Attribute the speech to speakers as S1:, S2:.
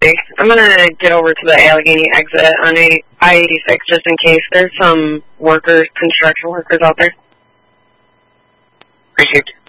S1: 360. I'm going to get over to the Allegheny exit on I-86 just in case there's some construction workers out there.
S2: Appreciate it.